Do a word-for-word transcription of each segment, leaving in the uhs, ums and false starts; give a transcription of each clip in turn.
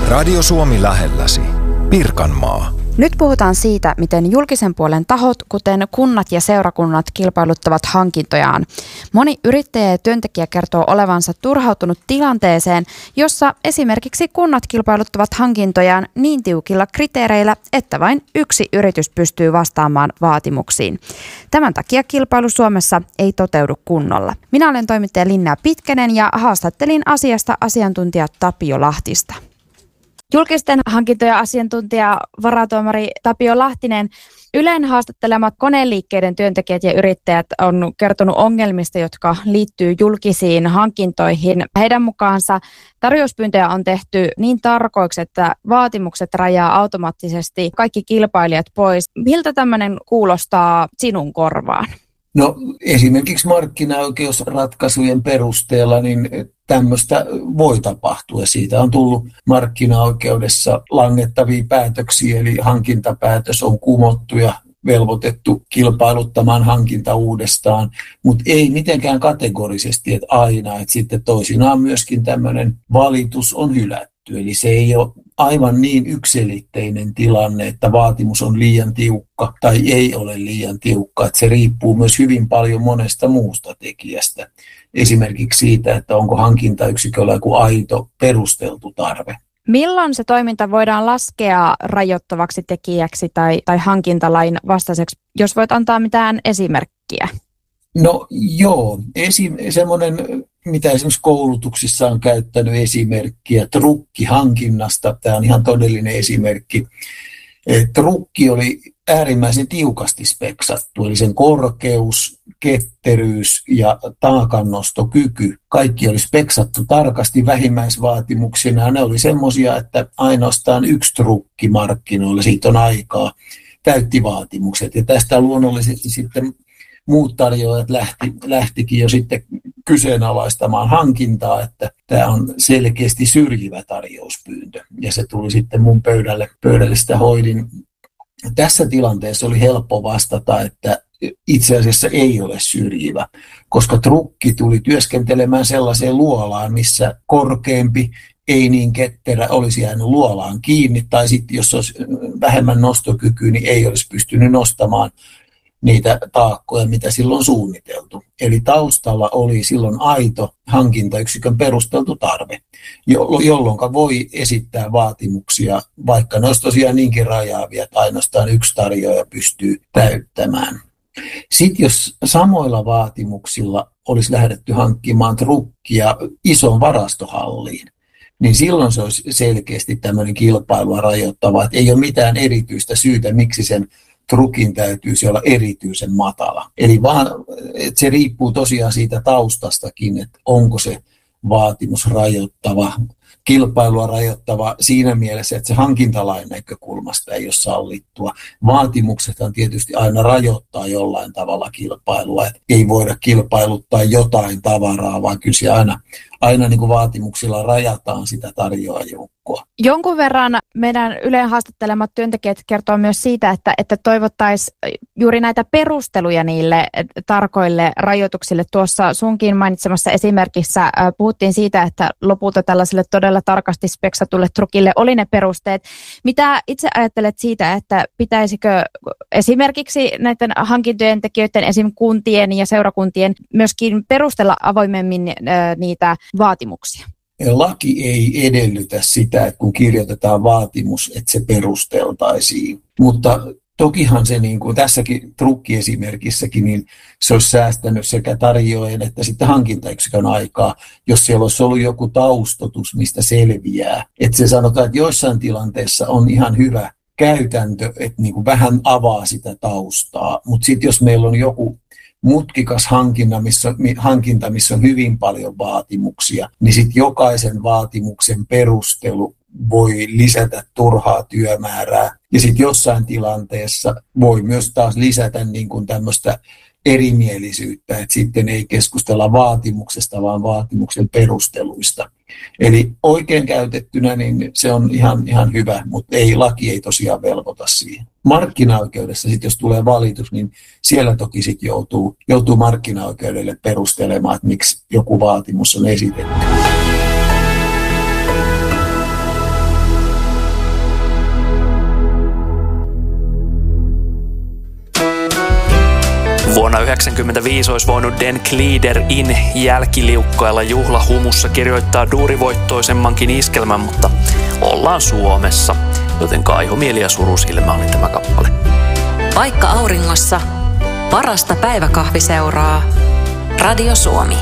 Radio Suomi lähelläsi. Pirkanmaa. Nyt puhutaan siitä, miten julkisen puolen tahot, kuten kunnat ja seurakunnat, kilpailuttavat hankintojaan. Moni yrittäjä ja työntekijä kertoo olevansa turhautunut tilanteeseen, jossa esimerkiksi kunnat kilpailuttavat hankintojaan niin tiukilla kriteereillä, että vain yksi yritys pystyy vastaamaan vaatimuksiin. Tämän takia kilpailu Suomessa ei toteudu kunnolla. Minä olen toimittaja Linnea Pitkänen ja haastattelin asiasta asiantuntija Tapio Lahtista. Julkisten hankintojen asiantuntija varatuomari Tapio Lahtinen, Ylen haastattelemat koneliikkeiden työntekijät ja yrittäjät on kertonut ongelmista, jotka liittyy julkisiin hankintoihin. Heidän mukaansa tarjouspyyntöjä on tehty niin tarkoiksi, että vaatimukset rajaa automaattisesti kaikki kilpailijat pois. Miltä tämmöinen kuulostaa sinun korvaan? No esimerkiksi markkinaoikeusratkaisujen perusteella niin tämmöistä voi tapahtua. Siitä on tullut markkinaoikeudessa langettavia päätöksiä, eli hankintapäätös on kumottu ja velvoitettu kilpailuttamaan hankinta uudestaan, mutta ei mitenkään kategorisesti, että aina, että sitten toisinaan myöskin tämmöinen valitus on hylätty. Eli se ei ole aivan niin yksiselitteinen tilanne, että vaatimus on liian tiukka tai ei ole liian tiukka. Että se riippuu myös hyvin paljon monesta muusta tekijästä. Esimerkiksi siitä, että onko hankintayksiköllä joku aito perusteltu tarve. Milloin se toiminta voidaan laskea rajoittavaksi tekijäksi tai, tai hankintalain vastaiseksi, jos voit antaa mitään esimerkkiä? No joo, esim, semmoinen, mitä esimerkiksi koulutuksissa on käyttänyt esimerkkiä trukkihankinnasta, tämä on ihan todellinen esimerkki. Trukki oli äärimmäisen tiukasti speksattu, eli sen korkeus, ketteryys ja taakannostokyky, kaikki oli speksattu tarkasti vähimmäisvaatimuksina. Ne oli semmoisia, että ainoastaan yksi trukki markkinoilla, siitä on aikaa, täytti vaatimukset. Ja tästä luonnollisesti sitten muut tarjoajat lähti, lähtikin jo sitten kyseenalaistamaan hankintaa, että tämä on selkeästi syrjivä tarjouspyyntö. Ja se tuli sitten mun pöydälle, pöydälle sitä hoidin. Tässä tilanteessa oli helppo vastata, että itse asiassa ei ole syrjivä, koska trukki tuli työskentelemään sellaiseen luolaan, missä korkeampi, ei niin ketterä olisi jäänyt luolaan kiinni, tai sitten jos olisi vähemmän nostokykyä, niin ei olisi pystynyt nostamaan niitä taakkoja, mitä silloin on suunniteltu. Eli taustalla oli silloin aito hankintayksikön perusteltu tarve, jolloin voi esittää vaatimuksia, vaikka ne olisi tosiaan niinkin rajaavia, että ainoastaan yksi tarjoaja pystyy täyttämään. Sitten jos samoilla vaatimuksilla olisi lähdetty hankkimaan trukkia ison varastohalliin, niin silloin se olisi selkeästi tämmöinen kilpailua rajoittava, että ei ole mitään erityistä syytä, miksi sen trukin täytyisi olla erityisen matala. Eli vaan, että se riippuu tosiaan siitä taustastakin, että onko se vaatimus rajoittava, kilpailua rajoittava siinä mielessä, että se hankintalain näkökulmasta ei ole sallittua. Vaatimuksethan tietysti aina rajoittaa jollain tavalla kilpailua, että ei voida kilpailuttaa jotain tavaraa, vaan kyllä se aina, aina niin kuin vaatimuksilla rajataan sitä tarjoajoukkoa. Jonkun verran meidän Ylen haastattelemat työntekijät kertoo myös siitä, että, että toivottaisiin juuri näitä perusteluja niille tarkoille rajoituksille. Tuossa sunkin mainitsemassa esimerkissä puhuttiin siitä, että lopulta tällaiselle todella tarkasti speksatulle trukille oli ne perusteet. Mitä itse ajattelet siitä, että pitäisikö esimerkiksi näiden hankintojen tekijöiden, esim. Kuntien ja seurakuntien myöskin perustella avoimemmin niitä vaatimuksia? Laki ei edellytä sitä, että kun kirjoitetaan vaatimus, että se perusteltaisiin. Mutta tokihan se niin kuin tässäkin trukkiesimerkissäkin, niin se olisi säästänyt sekä tarjoajan että sitten hankintayksikön aikaa, jos siellä olisi ollut joku taustotus, mistä selviää. Että se sanotaan, että joissain tilanteissa on ihan hyvä käytäntö, että niin kuin vähän avaa sitä taustaa. Mutta sitten jos meillä on joku mutkikas hankinta missä, hankinta, missä on hyvin paljon vaatimuksia, niin sitten jokaisen vaatimuksen perustelu voi lisätä turhaa työmäärää. Ja sitten jossain tilanteessa voi myös taas lisätä niin kuin tämmöistä erimielisyyttä, että sitten ei keskustella vaatimuksesta, vaan vaatimuksen perusteluista. Eli oikein käytettynä niin se on ihan, ihan hyvä, mutta ei, laki ei tosiaan velvoita siihen. Markkinaoikeudessa sitten, jos tulee valitus, niin siellä toki sitten joutuu, joutuu markkinaoikeudelle perustelemaan, että miksi joku vaatimus on esitetty. yhdeksänkymmentäviisi olisi voinut Den Glider in jälkiliukkailla juhlahumussa kirjoittaa duurivoittoisemmankin iskelmän, mutta ollaan Suomessa, joten kaihomieli ja surusilmä oli tämä kappale. Vaikka auringossa, parasta päiväkahviseuraa Radio Suomi.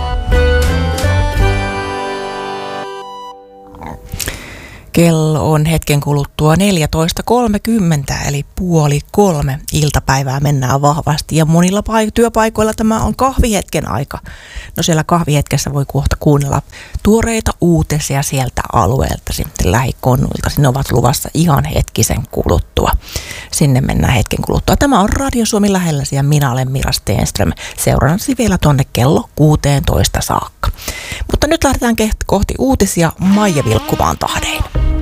Kello on hetken kuluttua neljätoista kolmekymmentä, eli puoli kolme iltapäivää mennään vahvasti. Ja monilla paik- työpaikoilla tämä on kahvihetken aika. No siellä kahvihetkessä voi kohta kuunnella tuoreita uutisia sieltä alueelta, sitten lähikonnuilta. Sinne ovat luvassa ihan hetkisen kuluttua. Sinne mennään hetken kuluttua. Tämä on Radio Suomi lähelläsi ja minä olen Mira Stenström. Seurannasi vielä tonne kello kuusitoista saakka. Mutta nyt lähdetään kohti uutisia Maija Vilkkumaan tahdein.